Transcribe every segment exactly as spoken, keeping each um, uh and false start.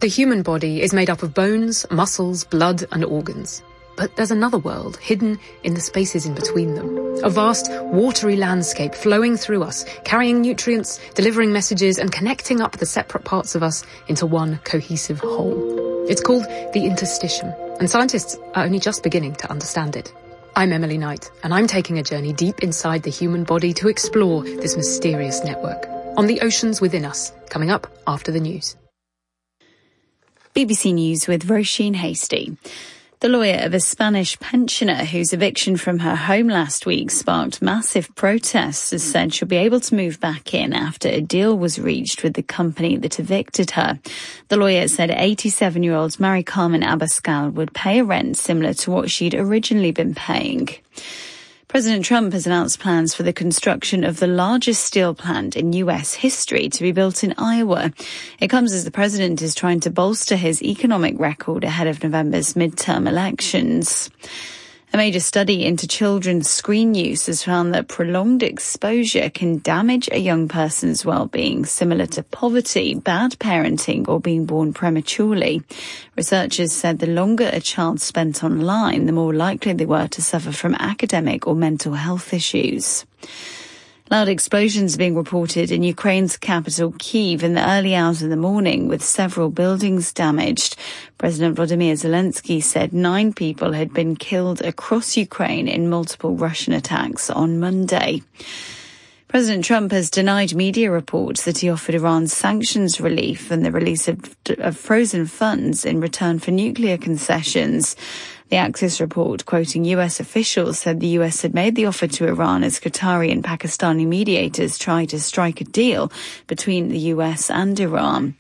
The human body is made up of bones, muscles, blood and organs. But there's another world hidden in the spaces in between them. A vast, watery landscape flowing through us, carrying nutrients, delivering messages and connecting up the separate parts of us into one cohesive whole. It's called the interstitium, and scientists are only just beginning to understand it. I'm Emily Knight, and I'm taking a journey deep inside the human body to explore this mysterious network. On the oceans within us, coming up after the news. B B C News with Roisin Hasty. The lawyer of a Spanish pensioner whose eviction from her home last week sparked massive protests has said she'll be able to move back in after a deal was reached with the company that evicted her. The lawyer said eighty-seven-year-old Mari Carmen Abascal would pay a rent similar to what she'd originally been paying. President Trump has announced plans for the construction of the largest steel plant in U S history to be built in Iowa. It comes as the president is trying to bolster his economic record ahead of November's midterm elections. A major study into children's screen use has found that prolonged exposure can damage a young person's well-being, similar to poverty, bad parenting, or being born prematurely. Researchers said the longer a child spent online, the more likely they were to suffer from academic or mental health issues. Loud explosions being reported in Ukraine's capital, Kyiv, in the early hours of the morning, with several buildings damaged. President Volodymyr Zelensky said nine people had been killed across Ukraine in multiple Russian attacks on Monday. President Trump has denied media reports that he offered Iran sanctions relief and the release of, of frozen funds in return for nuclear concessions. The Axios report, quoting U S officials, said the U S had made the offer to Iran as Qatari and Pakistani mediators tried to strike a deal between the U S and Iran.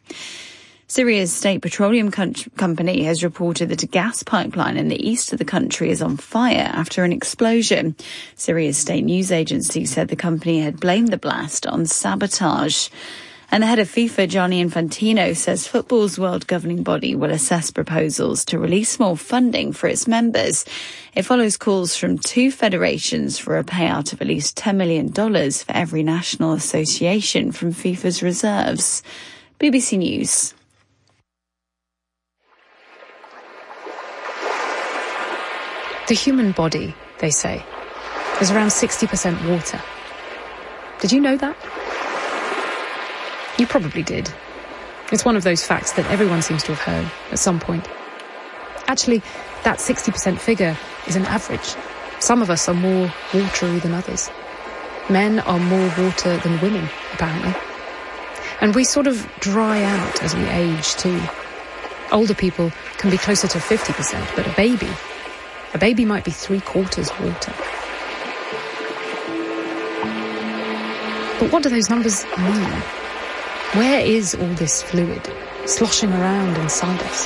Syria's state petroleum co- company has reported that a gas pipeline in the east of the country is on fire after an explosion. Syria's state news agency said the company had blamed the blast on sabotage. And the head of FIFA, Gianni Infantino, says football's world governing body will assess proposals to release more funding for its members. It follows calls from two federations for a payout of at least ten million dollars for every national association from FIFA's reserves. B B C News. The human body, they say, is around sixty percent water. Did you know that? You probably did. It's one of those facts that everyone seems to have heard at some point. Actually, that sixty percent figure is an average. Some of us are more watery than others. Men are more water than women, apparently. And we sort of dry out as we age, too. Older people can be closer to fifty percent, but a baby, a baby might be three-quarters water. But what do those numbers mean? Where is all this fluid sloshing around inside us?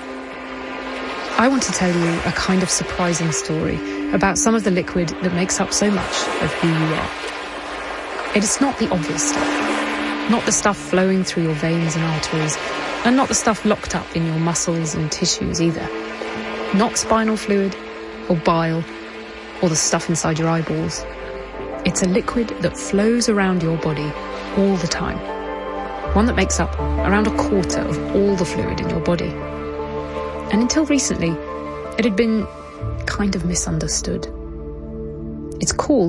I want to tell you a kind of surprising story about some of the liquid that makes up so much of who you are. It is not the obvious stuff, not the stuff flowing through your veins and arteries, and not the stuff locked up in your muscles and tissues either. Not spinal fluid, or bile, or the stuff inside your eyeballs. It's a liquid that flows around your body all the time. One that makes up around a quarter of all the fluid in your body. And until recently, it had been kind of misunderstood. It's called